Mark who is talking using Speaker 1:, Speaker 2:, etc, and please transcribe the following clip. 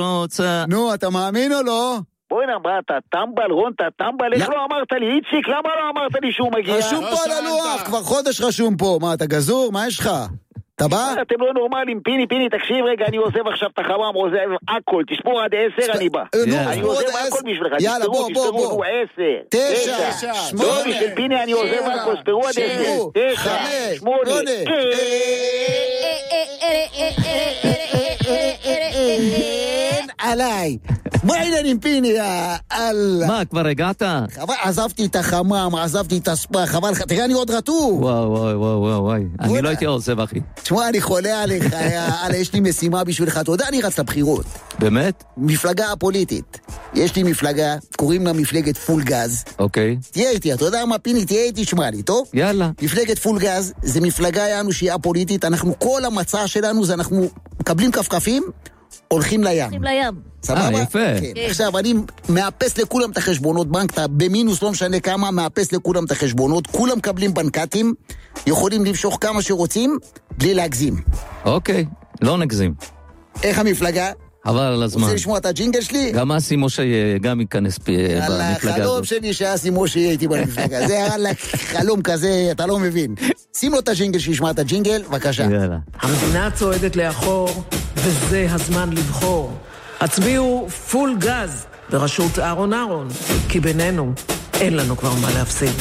Speaker 1: רוצה...
Speaker 2: נו, אתה מאמין או לא?
Speaker 3: בואי נאמר, אתה טמבל, רון, אתה טמבל, איך לא אמרת לי, איציק, למה לא אמרת לי שהוא מגיע?
Speaker 2: רשום פה על הלוח, כבר חודש רשום פה. מה, אתה גזור? מה יש לך? אתה בא?
Speaker 3: אתם לא נורמלים, פיני, תקשיב רגע, אני עוזב עכשיו את החמם, עוזב הכל, תשמור עד 10, אני בא. אני עוזב הכל בשבילך,
Speaker 2: יאללה, בוא.
Speaker 3: 10,
Speaker 2: 9, 8,
Speaker 3: לא, בשביל פיני אני עוזב הכל, תשמרו עד 10, 9, 8,
Speaker 2: עליי. מה העניינים פיני?
Speaker 1: מה, כבר הגעת?
Speaker 2: עזבתי את החמם, עזבתי את הספה, חבל לך, תראה אני עוד רטוב.
Speaker 1: וואי, אני לא הייתי עוזב אחי.
Speaker 2: תשמע, אני חולה עליך, יש לי משימה בשבילך, אתה יודע, אני רץ לבחירות.
Speaker 1: באמת?
Speaker 2: מפלגה הפוליטית. יש לי מפלגה, קוראים לה מפלגת פול גז.
Speaker 1: אוקיי.
Speaker 2: תהיה איתי, אתה יודע מה פיני, תהיה איתי, שמע לי, טוב?
Speaker 1: יאללה.
Speaker 2: מפלגת פול גז, זה מפלגה יענו שהיא הפוליטית, אנחנו, כל המצע שלנו זה אנחנו מקבלים כפכפים, הולכים לים. סבבה?
Speaker 1: יפה.
Speaker 2: כן. עכשיו, אני מאפס לכולם את החשבונות בנק, אתה במינוס לא משנה כמה, מאפס לכולם את החשבונות, כולם מקבלים בנקטים, יכולים למשוך כמה שרוצים, בלי להגזים.
Speaker 1: אוקיי, לא נגזים.
Speaker 2: איך המפלגה?
Speaker 1: חבל על הזמן.
Speaker 2: רוצה לשמוע את הג'ינגל שלי?
Speaker 1: גם אסי משה גם ייכנס במפלגה הזאת.
Speaker 2: חלום שלי שאסי משה יהיה איתי במפלגה. זה חלום כזה, אתה לא מבין. שים לו את הג'ינגל שישמע את הג'ינגל, בבקשה.
Speaker 1: יאללה.
Speaker 4: המדינה צועדת לאחור, וזה הזמן לבחור. הצביעו פול גז בראשות אהרון, כי בינינו אין לנו כבר מה להפסיד.